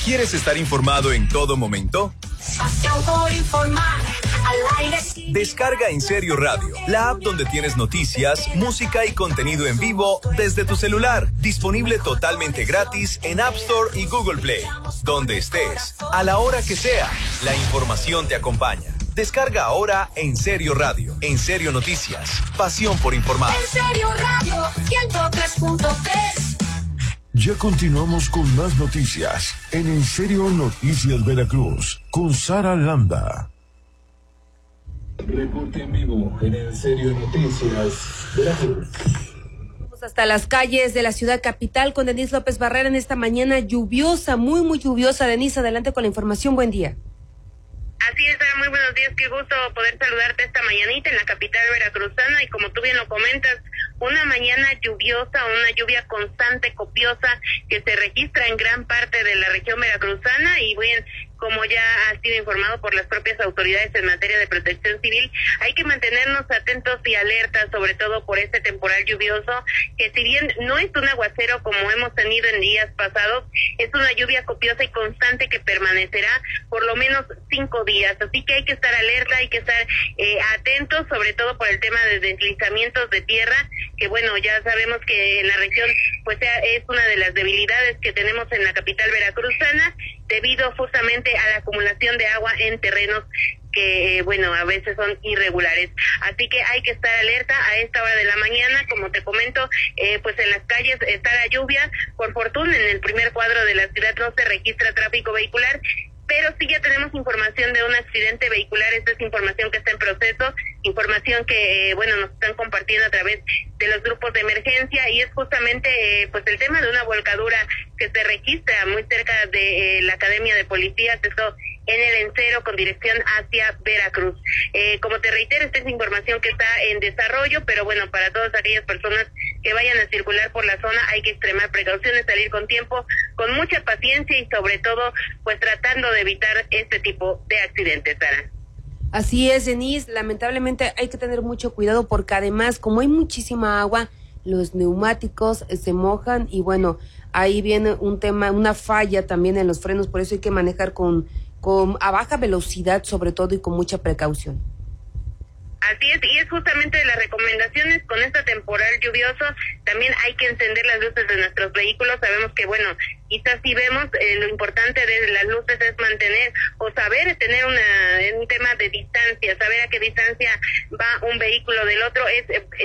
¿Quieres estar informado en todo momento? Pasión por informar. Al aire. Descarga En Serio Radio, la app donde tienes noticias, música y contenido en vivo desde tu celular. Disponible totalmente gratis en App Store y Google Play. Donde estés, a la hora que sea, la información te acompaña. Descarga ahora En Serio Radio. En Serio Noticias. Pasión por informar. En Serio Radio 103.3. Ya continuamos con más noticias en Serio Noticias Veracruz con Sara Landa. Reporte en vivo en En Serio Noticias Veracruz. Vamos hasta las calles de la ciudad capital con Denise López Barrera en esta mañana lluviosa, muy lluviosa. Denise, adelante con la información. Buen día. Así es, muy buenos días, qué gusto poder saludarte esta mañanita en la capital veracruzana y como tú bien lo comentas, una mañana lluviosa, una lluvia constante, copiosa, que se registra en gran parte de la región veracruzana y bien, como ya ha sido informado por las propias autoridades en materia de protección civil, hay que mantenernos atentos y alertas, sobre todo por este temporal lluvioso, que si bien no es un aguacero como hemos tenido en días pasados, es una lluvia copiosa y constante que permanecerá por lo menos 5 días, así que hay que estar alerta, hay que estar atentos, sobre todo por el tema de deslizamientos de tierra, que bueno, ya sabemos que en la región pues es una de las debilidades que tenemos en la capital veracruzana, debido justamente a la acumulación de agua en terrenos que, bueno, a veces son irregulares. Así que hay que estar alerta a esta hora de la mañana, como te comento, pues en las calles está la lluvia. Por fortuna, en el primer cuadro de la ciudad no se registra tráfico vehicular, pero sí ya tenemos información de un accidente vehicular. Esta es información que está en proceso, información que, bueno, nos están compartiendo a través de los grupos de emergencia, y es justamente, pues el tema de una volcadura que se registra muy cerca de la Academia de Policías, esto en el Encero con dirección hacia Veracruz. Como te reitero, esta es información que está en desarrollo, pero bueno, para todas aquellas personas que vayan a circular por la zona hay que extremar precauciones, salir con tiempo, con mucha paciencia y sobre todo, pues tratando de evitar este tipo de accidentes, Sara. Así es, Denise, lamentablemente hay que tener mucho cuidado porque además, como hay muchísima agua, los neumáticos se mojan y bueno, ahí viene un tema, una falla también en los frenos, por eso hay que manejar a baja velocidad sobre todo y con mucha precaución. Así es, y es justamente las recomendaciones con esta temporal lluvioso. También hay que encender las luces de nuestros vehículos. Sabemos que, bueno, quizás si vemos, lo importante de las luces es mantener o saber tener un tema de distancia, saber a qué distancia va un vehículo del otro es,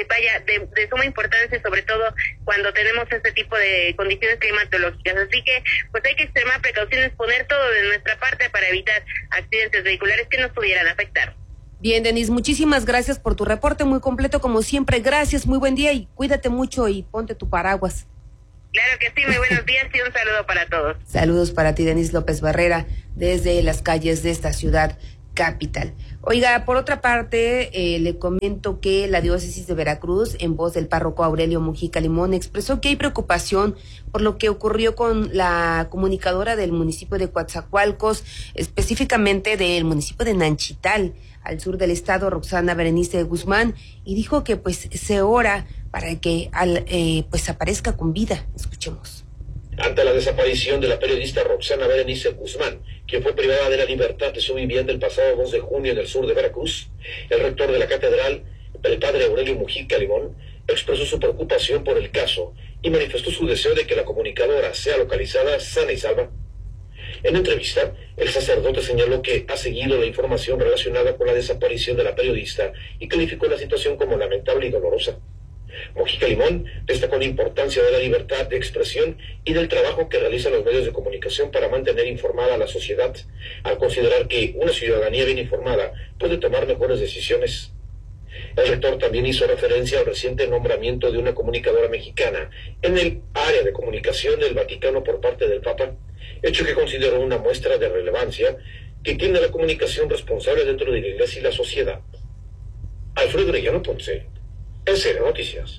de suma importancia, sobre todo cuando tenemos este tipo de condiciones climatológicas. Así que, pues hay que extremar precauciones, poner todo de nuestra parte para evitar accidentes vehiculares que nos pudieran afectar. Bien, Denise, muchísimas gracias por tu reporte, muy completo como siempre. Gracias, muy buen día y cuídate mucho y ponte tu paraguas. Claro que sí, muy buenos días y un saludo para todos. Saludos para ti, Denise López Barrera, desde las calles de esta ciudad capital. Oiga, por otra parte, le comento que la diócesis de Veracruz, en voz del párroco Aurelio Mujica Limón, expresó que hay preocupación por lo que ocurrió con la comunicadora del municipio de Coatzacoalcos, específicamente del municipio de Nanchital, al sur del estado, Roxana Berenice Guzmán, y dijo que pues se ora para que pues aparezca con vida. Escuchemos. Ante la desaparición de la periodista Roxana Berenice Guzmán, quien fue privada de la libertad de su vivienda el pasado 2 de junio en el sur de Veracruz, el rector de la catedral, el padre Aurelio Mujica Limón, expresó su preocupación por el caso y manifestó su deseo de que la comunicadora sea localizada sana y salva. En entrevista, el sacerdote señaló que ha seguido la información relacionada con la desaparición de la periodista y calificó la situación como lamentable y dolorosa. Mujica Limón destacó la importancia de la libertad de expresión y del trabajo que realizan los medios de comunicación para mantener informada a la sociedad, al considerar que una ciudadanía bien informada puede tomar mejores decisiones. El rector también hizo referencia al reciente nombramiento de una comunicadora mexicana en el área de comunicación del Vaticano por parte del Papa, hecho que consideró una muestra de relevancia que tiene la comunicación responsable dentro de la Iglesia y la sociedad. Alfredo Arellano Ponce, En Serio Noticias.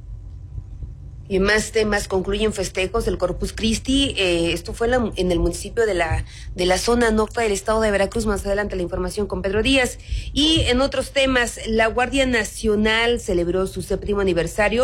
Y en más temas, concluyen festejos del Corpus Christi. Esto fue en el municipio de la zona norte del estado de Veracruz. Más adelante la información con Pedro Díaz. Y en otros temas, la Guardia Nacional celebró su 7º aniversario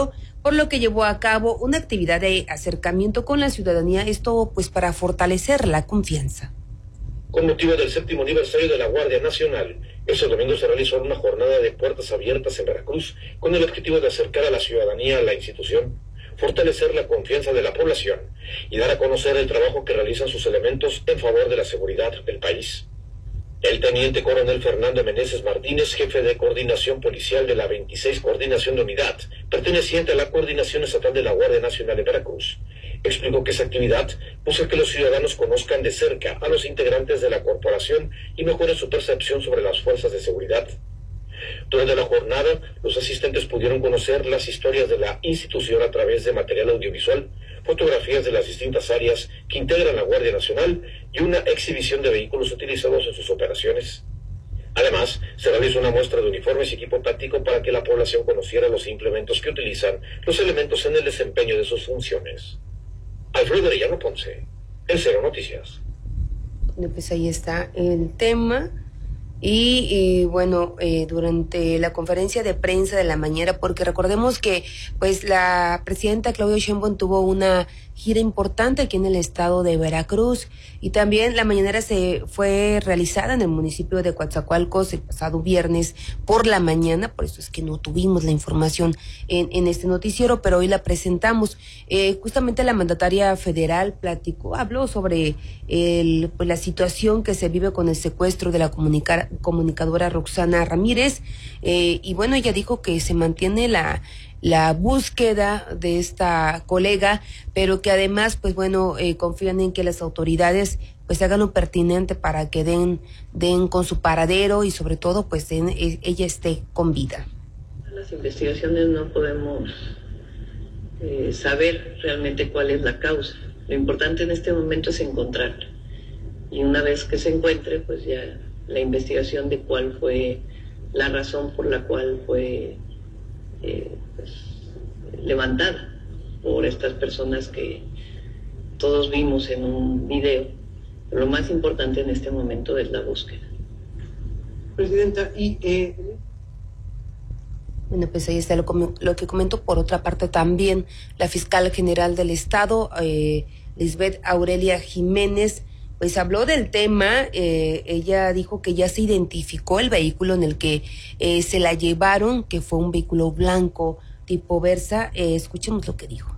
por lo que llevó a cabo una actividad de acercamiento con la ciudadanía, esto pues para fortalecer la confianza. Con motivo del 7º aniversario de la Guardia Nacional, este domingo se realizó una jornada de puertas abiertas en Veracruz con el objetivo de acercar a la ciudadanía a la institución, fortalecer la confianza de la población y dar a conocer el trabajo que realizan sus elementos en favor de la seguridad del país. El teniente coronel Fernando Meneses Martínez, jefe de coordinación policial de la 26 Coordinación de Unidad, perteneciente a la Coordinación Estatal de la Guardia Nacional de Veracruz, explicó que esa actividad busca que los ciudadanos conozcan de cerca a los integrantes de la corporación y mejoren su percepción sobre las fuerzas de seguridad. Durante la jornada, los asistentes pudieron conocer las historias de la institución a través de material audiovisual, fotografías de las distintas áreas que integran la Guardia Nacional y una exhibición de vehículos utilizados en sus operaciones. Además, se realizó una muestra de uniformes y equipo táctico para que la población conociera los implementos que utilizan los elementos en el desempeño de sus funciones. Alfredo Arellano Ponce, en Cero Noticias. Pues ahí está el tema. Y bueno, durante la conferencia de prensa de la mañana, porque recordemos que pues la presidenta Claudia Sheinbaum tuvo una gira importante aquí en el estado de Veracruz, y también la mañanera se fue realizada en el municipio de Coatzacoalcos el pasado viernes por la mañana, por eso es que no tuvimos la información en este noticiero, pero hoy la presentamos. Justamente la mandataria federal habló sobre pues la situación que se vive con el secuestro de la comunicadora Roxana Ramírez, y bueno, ella dijo que se mantiene la búsqueda de esta colega, pero que además, pues bueno, confían en que las autoridades pues hagan lo pertinente para que den con su paradero y sobre todo pues ella esté con vida. Las investigaciones no podemos saber realmente cuál es la causa. Lo importante en este momento es encontrarla. Y una vez que se encuentre, pues ya la investigación de cuál fue la razón por la cual fue pues, levantada por estas personas que todos vimos en un video. Pero lo más importante en este momento es la búsqueda. Presidenta, Bueno, pues ahí está lo que comento. Por otra parte, también la fiscal general del estado, Lisbeth Aurelia Jiménez, pues habló del tema. Ella dijo que ya se identificó el vehículo en el que se la llevaron, que fue un vehículo blanco tipo Versa. Escuchemos lo que dijo.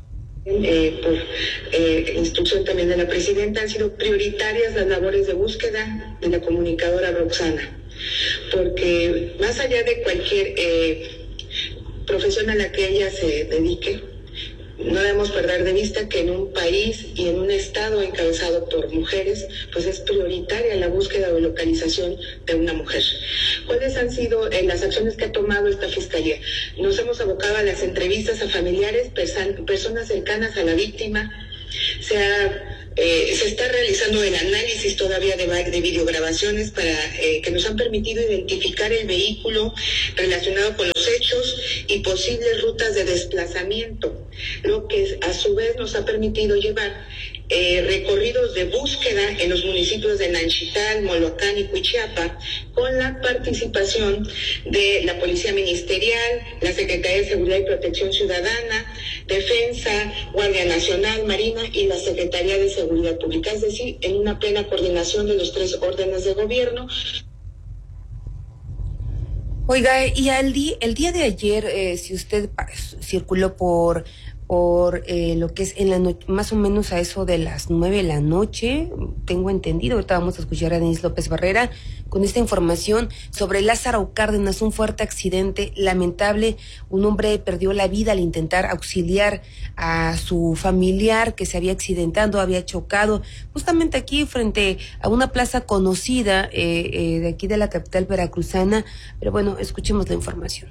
Por instrucción también de la presidenta, han sido prioritarias las labores de búsqueda de la comunicadora Roxana, porque más allá de cualquier profesión a la que ella se dedique, no debemos perder de vista que en un país y en un estado encabezado por mujeres, pues es prioritaria la búsqueda o localización de una mujer. ¿Cuáles han sido las acciones que ha tomado esta fiscalía? Nos hemos abocado a las entrevistas a familiares, personas cercanas a la víctima. Se está realizando el análisis todavía de videograbaciones para que nos han permitido identificar el vehículo relacionado con los hechos y posibles rutas de desplazamiento, lo que a su vez nos ha permitido llevar recorridos de búsqueda en los municipios de Nanchital, Moloacán y Cuichiapa, con la participación de la Policía Ministerial, la Secretaría de Seguridad y Protección Ciudadana, Defensa, Guardia Nacional, Marina y la Secretaría de Seguridad Pública, es decir, en una plena coordinación de los 3 órdenes de gobierno. Oiga, y el día de ayer, si usted circuló por lo que es en la noche, más o menos a eso de las 9 de la noche, tengo entendido. Ahorita vamos a escuchar a Denise López Barrera con esta información sobre Lázaro Cárdenas, un fuerte accidente lamentable. Un hombre perdió la vida al intentar auxiliar a su familiar que se había accidentado, había chocado justamente aquí frente a una plaza conocida de aquí de la capital veracruzana. Pero bueno, escuchemos la información.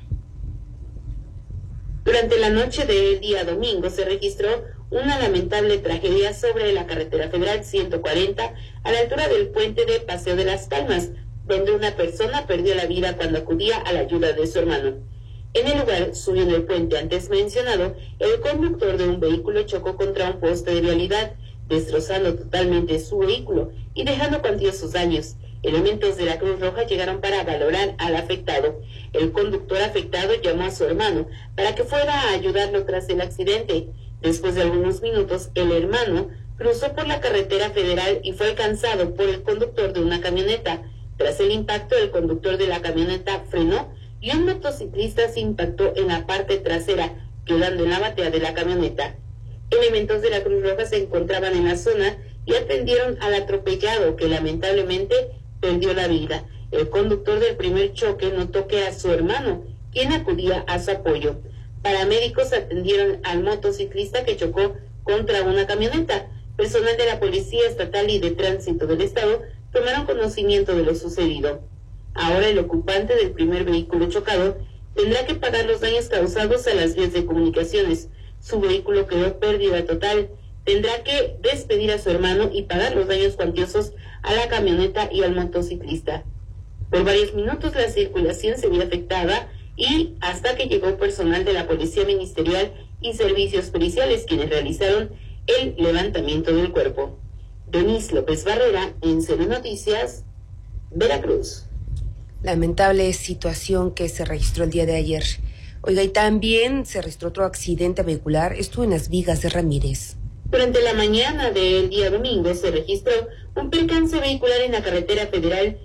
Durante la noche del día domingo se registró una lamentable tragedia sobre la carretera federal 140 a la altura del puente de Paseo de las Palmas, donde una persona perdió la vida cuando acudía a la ayuda de su hermano. En el lugar, subiendo el puente antes mencionado, el conductor de un vehículo chocó contra un poste de vialidad, destrozando totalmente su vehículo y dejando cuantiosos daños. Elementos de la Cruz Roja llegaron para valorar al afectado. El conductor afectado llamó a su hermano para que fuera a ayudarlo tras el accidente. Después de algunos minutos, el hermano cruzó por la carretera federal y fue alcanzado por el conductor de una camioneta. Tras el impacto, el conductor de la camioneta frenó y un motociclista se impactó en la parte trasera, quedando en la batea de la camioneta. Elementos de la Cruz Roja se encontraban en la zona y atendieron al atropellado, que lamentablemente perdió la vida. El conductor del primer choque notó que era su hermano, quien acudía a su apoyo. Paramédicos atendieron al motociclista que chocó contra una camioneta. Personal de la Policía Estatal y de Tránsito del Estado tomaron conocimiento de lo sucedido. Ahora el ocupante del primer vehículo chocado tendrá que pagar los daños causados a las vías de comunicaciones. Su vehículo quedó pérdida total. Tendrá que despedir a su hermano y pagar los daños cuantiosos a la camioneta y al motociclista. Por varios minutos la circulación se vio afectada y hasta que llegó personal de la Policía Ministerial y servicios periciales, quienes realizaron el levantamiento del cuerpo. Denise López Barrera, en Serio Noticias, Veracruz. Lamentable situación que se registró el día de ayer. Oiga, y también se registró otro accidente vehicular, esto en Las Vigas de Ramírez. Durante la mañana del día domingo se registró un percance vehicular en la carretera federal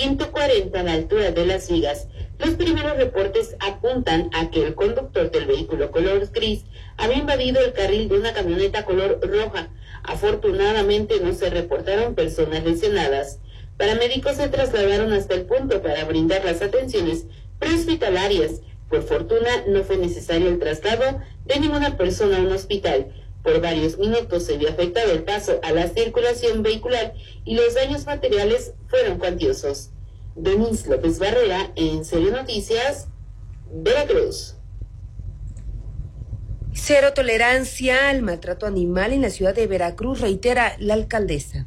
140 a la altura de Las Vigas. Los primeros reportes apuntan a que el conductor del vehículo color gris había invadido el carril de una camioneta color roja. Afortunadamente no se reportaron personas lesionadas. Paramédicos se trasladaron hasta el punto para brindar las atenciones prehospitalarias. Por fortuna no fue necesario el traslado de ninguna persona a un hospital. Por varios minutos se vio afectado el paso a la circulación vehicular y los daños materiales fueron cuantiosos. Denise López Barrera, en Serio Noticias, Veracruz. Cero tolerancia al maltrato animal en la ciudad de Veracruz, reitera la alcaldesa.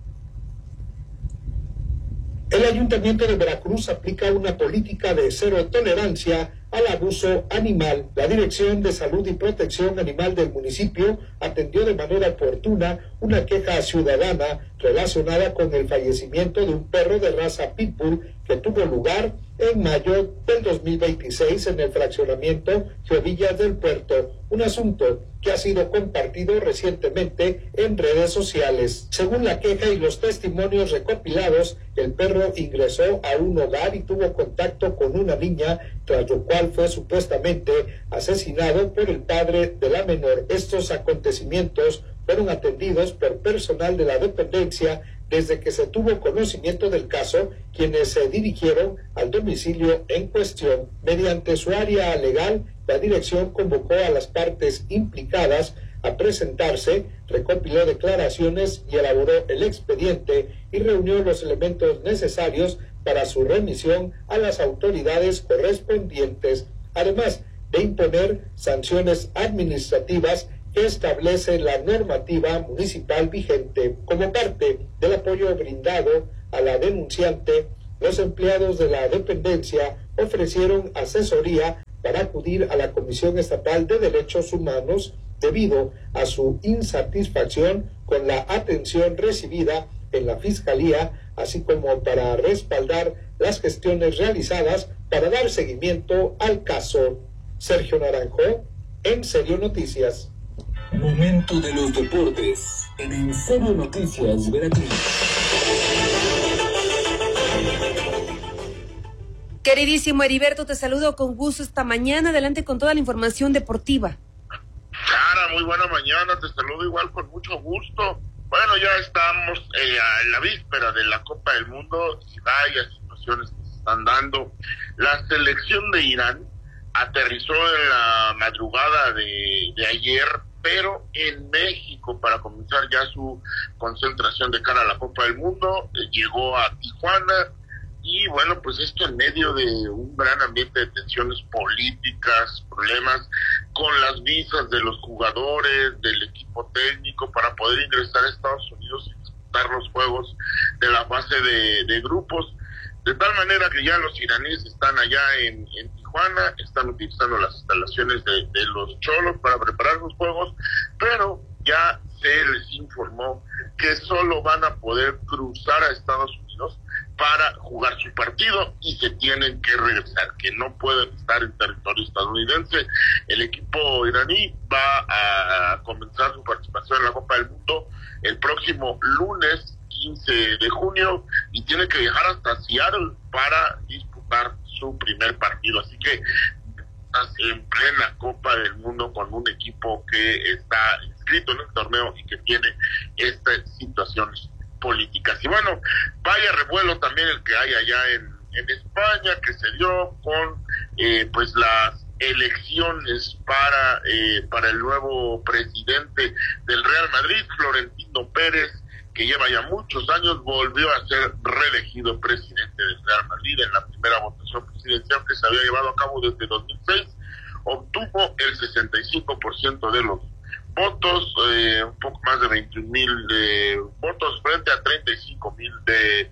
El Ayuntamiento de Veracruz aplica una política de cero tolerancia al abuso animal. La Dirección de Salud y Protección Animal del municipio atendió de manera oportuna una queja ciudadana relacionada con el fallecimiento de un perro de raza Pitbull que tuvo lugar en mayo del 2026 en el fraccionamiento Geovillas del Puerto, un asunto que ha sido compartido recientemente en redes sociales. Según la queja y los testimonios recopilados, el perro ingresó a un hogar y tuvo contacto con una niña, tras lo cual fue supuestamente asesinado por el padre de la menor. Estos acontecimientos fueron atendidos por personal de la dependencia desde que se tuvo conocimiento del caso, quienes se dirigieron al domicilio en cuestión. Mediante su área legal, la dirección convocó a las partes implicadas a presentarse, recopiló declaraciones y elaboró el expediente y reunió los elementos necesarios para su remisión a las autoridades correspondientes, además de imponer sanciones administrativas que establece la normativa municipal vigente. Como parte del apoyo brindado a la denunciante, los empleados de la dependencia ofrecieron asesoría para acudir a la Comisión Estatal de Derechos Humanos debido a su insatisfacción con la atención recibida en la Fiscalía, así como para respaldar las gestiones realizadas para dar seguimiento al caso. Sergio Naranjo, en Serio Noticias. Momento de los deportes en Serio Noticias Veracruz. Queridísimo Heriberto, te saludo con gusto esta mañana. Adelante con toda la información deportiva. Sara, muy buena mañana, te saludo igual con mucho gusto. Bueno, ya estamos en la víspera de la Copa del Mundo y varias situaciones que se están dando. La selección de Irán aterrizó en la madrugada de ayer, pero en México para comenzar ya su concentración de cara a la Copa del Mundo. Llegó a Tijuana y bueno, pues esto en medio de un gran ambiente de tensiones políticas, problemas con las visas de los jugadores, del equipo técnico para poder ingresar a Estados Unidos y disputar los juegos de la fase de grupos, de tal manera que ya los iraníes están allá en Tijuana, están utilizando las instalaciones de los Cholos para preparar sus juegos, pero ya se les informó que solo van a poder cruzar a Estados Unidos para jugar su partido y se tienen que regresar, que no pueden estar en territorio estadounidense. El equipo iraní va a comenzar su participación en la Copa del Mundo el próximo lunes 15 de junio y tiene que viajar hasta Seattle para disputar su primer partido. Así que en plena Copa del Mundo con un equipo que está inscrito en el torneo y que tiene estas situaciones políticas. Y bueno, vaya revuelo también el que hay allá en España, que se dio con pues las elecciones para el nuevo presidente del Real Madrid, Florentino Pérez, que lleva ya muchos años, volvió a ser reelegido presidente del Real Madrid en la primera votación presidencial que se había llevado a cabo desde 2006. Obtuvo el 65% de los votos, un poco más de 21,000 votos frente a 35,000 de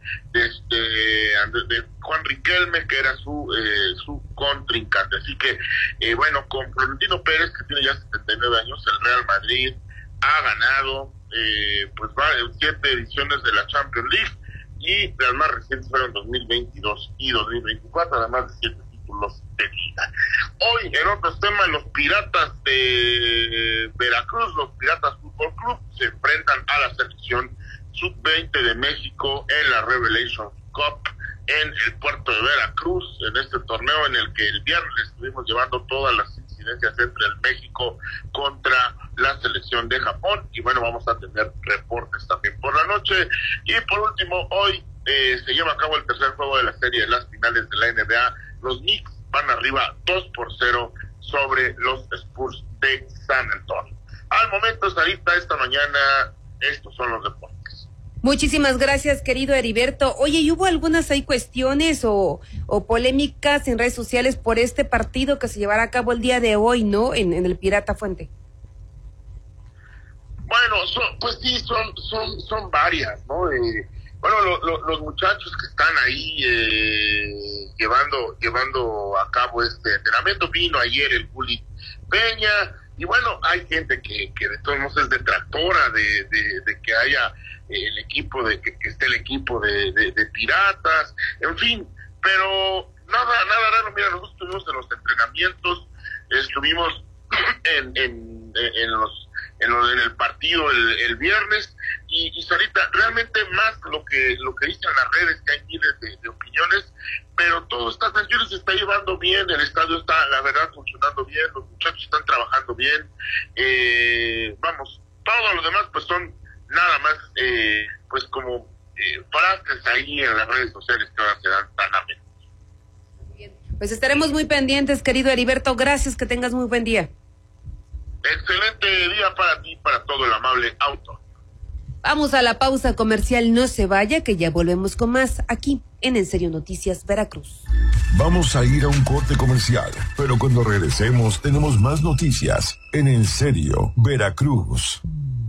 Juan Riquelme, que era su contrincante. Así que, bueno, con Florentino Pérez, que tiene ya 79 años, el Real Madrid ha ganado pues 7 ediciones de la Champions League y las más recientes fueron 2022 y 2024, además de 7 títulos de liga. Hoy, en otros temas, los Piratas de Veracruz, los Piratas Fútbol Club, se enfrentan a la selección Sub-20 de México en la Revelation Cup en el puerto de Veracruz, en este torneo en el que el viernes estuvimos llevando todas las incidencias entre el México contra la selección de Japón, y bueno, vamos a tener reportes también por la noche. Y por último, hoy se lleva a cabo el tercer juego de la serie de las finales de la NBA. Los Knicks van arriba 2-0 sobre los Spurs de San Antonio. Al momento, Sarita, esta mañana, estos son los deportes. Muchísimas gracias, querido Heriberto. Oye, ¿y hubo algunas cuestiones o polémicas en redes sociales por este partido que se llevará a cabo el día de hoy, ¿no? En el Pirata Fuente. Bueno, pues sí, son varias, ¿no? Bueno, los muchachos que están ahí llevando a cabo este entrenamiento, vino ayer el Bully Peña, y bueno, hay gente que de todos modos es detractora de que haya el equipo, de que esté el equipo de Piratas, en fin, pero nada raro. Mira, nosotros estuvimos en los entrenamientos, estuvimos en el partido el viernes, y Sarita, realmente más lo que dicen las redes, que hay miles de opiniones, pero todo está tranquilo, se está llevando bien, el estadio está, la verdad, funcionando bien, los muchachos están trabajando bien, vamos, todo lo demás pues son nada más pues como frases ahí en las redes sociales que ahora se dan tan amenas. Pues estaremos muy pendientes, querido Heriberto, gracias, que tengas muy buen día. Excelente día para ti, para todo el amable auto. Vamos a la pausa comercial, no se vaya, que ya volvemos con más aquí en Serio Noticias Veracruz. Vamos a ir a un corte comercial, pero cuando regresemos tenemos más noticias en Serio Veracruz.